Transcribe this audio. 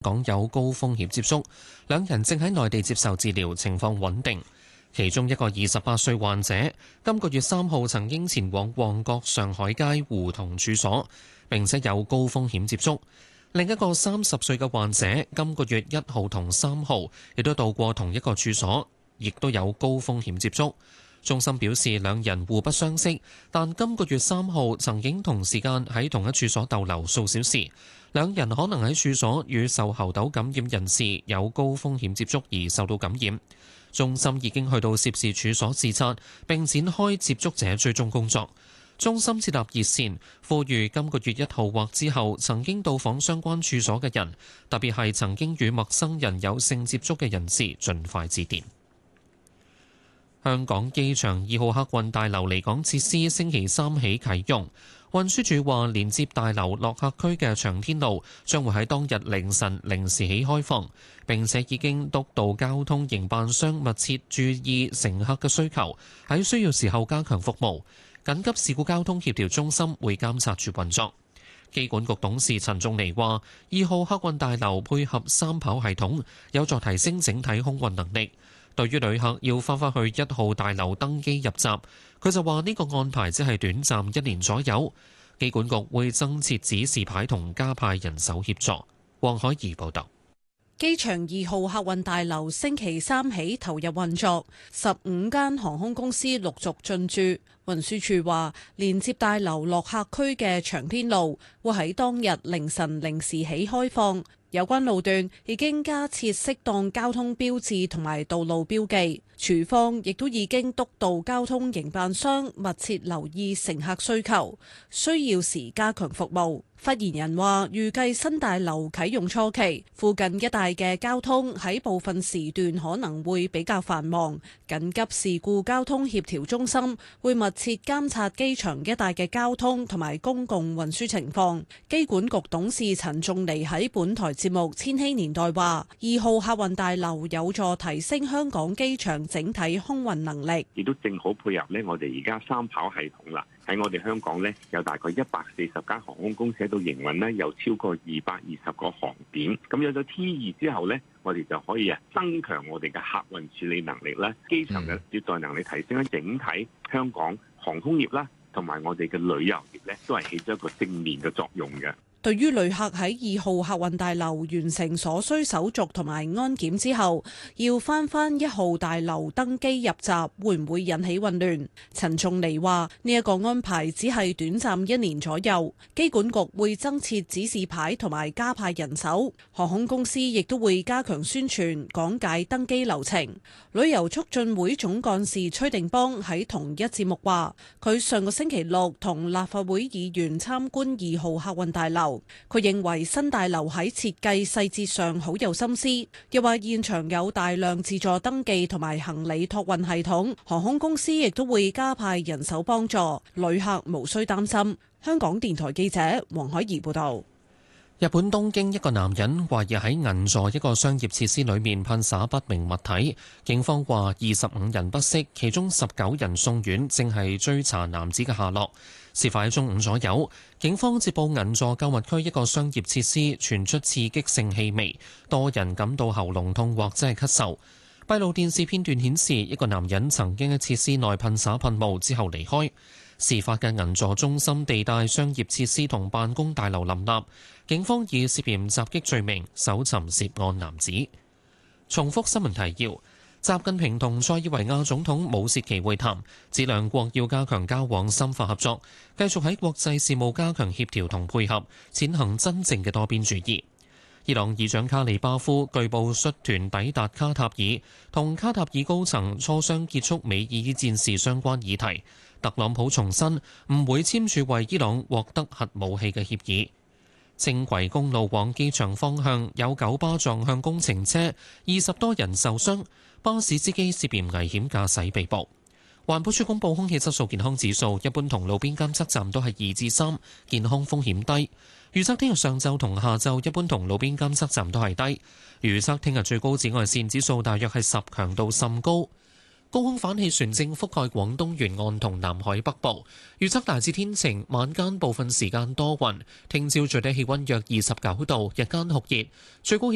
港有高風險接觸，兩人正喺內地接受治療，情況穩定。其中一個28歲患者，今個月3號曾經前往旺角上海街胡同處所，並且有高風險接觸。另一個30歲嘅患者，今個月1號同3號亦都到過同一個處所，亦都有高風險接觸。中心表示兩人互不相識，但今個月3號曾經同時間喺同一處所逗留數小時，兩人可能喺處所與受猴痘感染人士有高風險接觸而受到感染。中心已經去到涉事處所視察，並展開接觸者追蹤工作。中心設立熱線，呼籲今個月1號或之後曾經到訪相關處所嘅人，特別係曾經與陌生人有性接觸嘅人士，盡快致電。香港機場2號客運大樓離港設施星期三起啟用。運輸署話，連接大樓落客區嘅長天路將會喺當日凌晨0時起開放，並且已經督導交通營辦商密切注意乘客嘅需求，喺需要時候加強服務。緊急事故交通協調中心會監察住運作。機管局董事陳仲尼話，2號客運大樓配合三跑系統，有助提升整體空運能力。對於旅客要翻返去1號大樓登機入閘，佢就話呢個安排只係短暫1年左右。機管局會增設指示牌同加派人手協助。黃海怡報導。 機場2號客運大樓星期三起投入運作，15間航空公司陸續進駐。運輸署話，連接大樓落客區嘅長天路會喺當日凌晨0時起開放。有關路段已經加設適當交通標誌同埋道路標記，署方亦都已經督導交通營辦商密切留意乘客需求，需要時加強服務。發言人話，預計新大樓啟用初期，附近一帶嘅交通喺部分時段可能會比較繁忙。緊急事故交通協調中心會密切監察機場一帶嘅交通同埋公共運輸情況。機管局董事陳仲尼喺本台節目《千禧年代》話，2號客運大樓有助提升香港機場整體空運能力， 亦都正好配合我哋而家三跑系統啦。喺我哋香港有大概140間航空公司喺度營運，有超過220個航點。咁有咗 T2之後我哋就可以增強我哋嘅客運處理能力啦，機場嘅接待能力提升，整體香港航空業啦，同埋我哋嘅旅遊業都係起咗一個正面嘅作用嘅。 對於旅客喺2號客運大樓完成所需手續同埋安檢之後，要翻1號大樓登機入閘，會唔會引起混亂？陳仲尼話：呢一個安排只係短暫1年左右，機管局會增設指示牌同埋加派人手，航空公司亦都會加強宣傳講解登機流程。旅遊促進會總幹事崔定邦喺同一節目話：佢上個星期六同立法會議員參觀2號客運大樓。佢認為新大樓喺設計細節上好有心思，又話現場有大量自助登記同埋行李託運系統，航空公司亦都會加派人手幫助，旅客無需擔心。香港電台記者黃海怡報道。 日本東京一個男人懷疑喺銀座一個商業設施裏面噴灑不明物體，警方話25人不適，其中19人送院，正係追查男子嘅下落。事發喺中午左右，警方接報銀座購物區一個商業設施傳出刺激性氣味，多人感到喉嚨痛或者係咳嗽。閉路電視片段顯示，一個男人曾經喺設施內噴灑噴霧之後離開。事發嘅銀座中心地帶商業設施同辦公大樓林立，警方以涉嫌襲擊罪名搜尋涉案男子。重複新聞提要：習近平同塞爾維亞總統武契奇會談，指兩國要加強交往深化合作，繼續喺國際事務加強協調同配合，踐行真正嘅多邊主義。伊朗議長卡里巴夫據報率團抵達卡塔爾，同卡塔爾高層磋商結束美伊戰事相關議題。特朗普重申唔會簽署為伊朗獲得核武器嘅協議。青葵公路往機場方向有九巴撞向工程車，20多人受傷，巴士司機涉嫌危險駕駛被捕。環保署公布空氣質素健康指數，一般同路邊監測站都係2至3，健康風險低。預測聽日上晝同下晝一般同路邊監測站都係低。預測聽日最高紫外線指數大約係10，強度甚高。高空反氣旋正覆蓋廣東沿岸同南海北部，預測大致天晴，晚間部分時間多雲。聽朝最低氣溫約29度，日間酷熱，最高氣